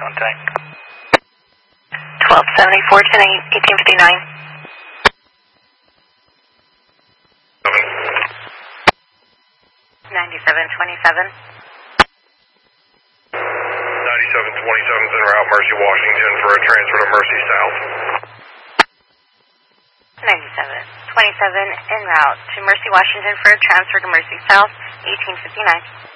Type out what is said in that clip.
contact. 1274, 1859. 9727. 9727's en route, Mercy, Washington, for a transfer to Mercy South. 9727 en route to Mercy, Washington for a transfer to Mercy South, 1859.